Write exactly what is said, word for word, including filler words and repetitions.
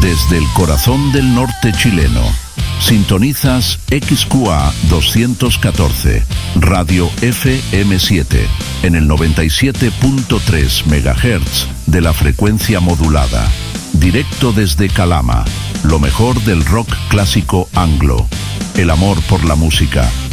Desde el corazón del norte chileno, sintonizas X Q A doscientos catorce, Radio F M siete, en el noventa y siete punto tres megahertz de la frecuencia modulada. Directo desde Calama, lo mejor del rock clásico anglo. El amor por la música,